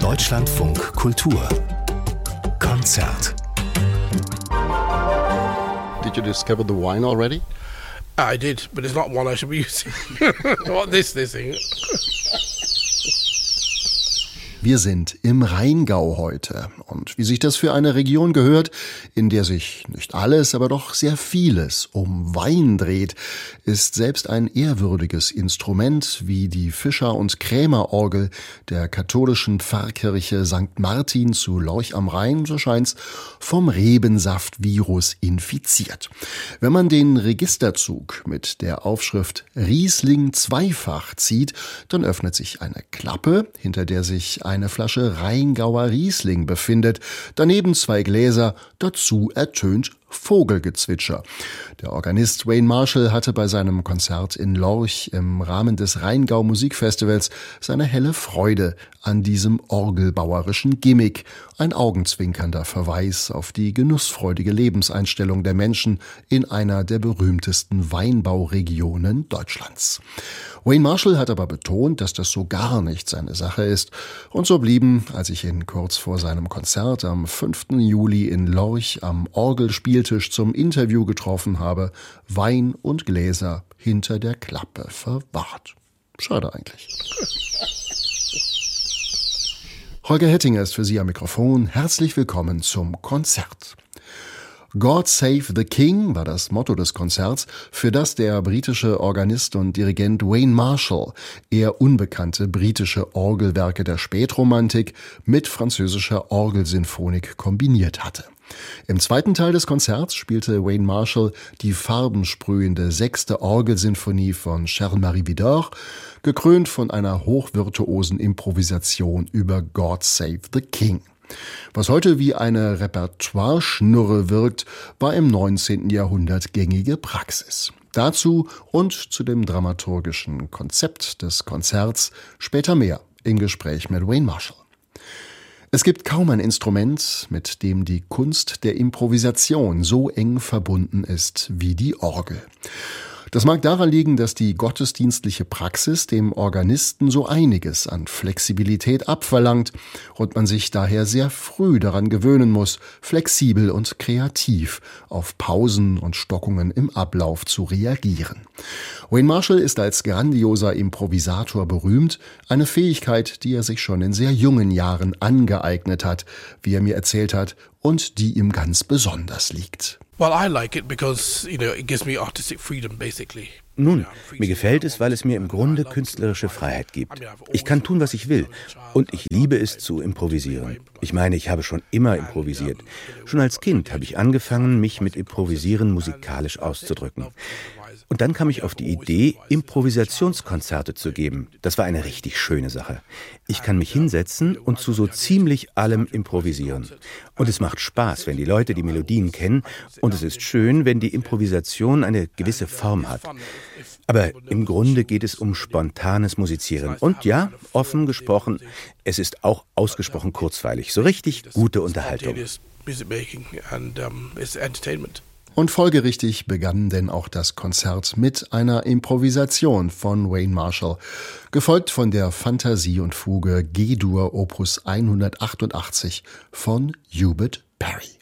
Deutschlandfunk Kultur Konzert. Did you discover the wine already? I did, but it's not one I should be using. What this thing? Wir sind im Rheingau heute. Und wie sich das für eine Region gehört, in der sich nicht alles, aber doch sehr vieles um Wein dreht, ist selbst ein ehrwürdiges Instrument wie die Fischer- und Krämerorgel der katholischen Pfarrkirche St. Martin zu Lorch am Rhein, so scheint's, vom Rebensaftvirus infiziert. Wenn man den Registerzug mit der Aufschrift Riesling zweifach zieht, dann öffnet sich eine Klappe, hinter der sich eine Flasche Rheingauer Riesling befindet, daneben 2 Gläser, dazu ertönt Vogelgezwitscher. Der Organist Wayne Marshall hatte bei seinem Konzert in Lorch im Rahmen des Rheingau Musikfestivals seine helle Freude an diesem orgelbauerischen Gimmick, ein augenzwinkernder Verweis auf die genussfreudige Lebenseinstellung der Menschen in einer der berühmtesten Weinbauregionen Deutschlands. Wayne Marshall hat aber betont, dass das so gar nicht seine Sache ist, und so blieben, als ich ihn kurz vor seinem Konzert am 5. Juli in Lorch am Orgelspieltisch zum Interview getroffen habe, Wein und Gläser hinter der Klappe verwahrt. Schade eigentlich. Holger Hettinger ist für Sie am Mikrofon. Herzlich willkommen zum Konzert. God Save the King war das Motto des Konzerts, für das der britische Organist und Dirigent Wayne Marshall eher unbekannte britische Orgelwerke der Spätromantik mit französischer Orgelsinfonik kombiniert hatte. Im zweiten Teil des Konzerts spielte Wayne Marshall die farbensprühende 6. Orgelsinfonie von Charles-Marie Widor, gekrönt von einer hochvirtuosen Improvisation über God Save the King. Was heute wie eine Repertoire-Schnurre wirkt, war im 19. Jahrhundert gängige Praxis. Dazu und zu dem dramaturgischen Konzept des Konzerts später mehr im Gespräch mit Wayne Marshall. Es gibt kaum ein Instrument, mit dem die Kunst der Improvisation so eng verbunden ist wie die Orgel. Das mag daran liegen, dass die gottesdienstliche Praxis dem Organisten so einiges an Flexibilität abverlangt und man sich daher sehr früh daran gewöhnen muss, flexibel und kreativ auf Pausen und Stockungen im Ablauf zu reagieren. Wayne Marshall ist als grandioser Improvisator berühmt, eine Fähigkeit, die er sich schon in sehr jungen Jahren angeeignet hat, wie er mir erzählt hat, und die ihm ganz besonders liegt. Well, I like it because, it gives me artistic freedom, basically. Nun, mir gefällt es, weil es mir im Grunde künstlerische Freiheit gibt. Ich kann tun, was ich will. Und ich liebe es zu improvisieren. Ich meine, ich habe schon immer improvisiert. Schon als Kind habe ich angefangen, mich mit Improvisieren musikalisch auszudrücken. Und dann kam ich auf die Idee, Improvisationskonzerte zu geben. Das war eine richtig schöne Sache. Ich kann mich hinsetzen und zu so ziemlich allem improvisieren. Und es macht Spaß, wenn die Leute die Melodien kennen. Und es ist schön, wenn die Improvisation eine gewisse Form hat. Aber im Grunde geht es um spontanes Musizieren. Und ja, offen gesprochen, es ist auch ausgesprochen kurzweilig. So richtig gute Unterhaltung. Und folgerichtig begann denn auch das Konzert mit einer Improvisation von Wayne Marshall, gefolgt von der Fantasie und Fuge G-Dur Opus 188 von Hubert Parry.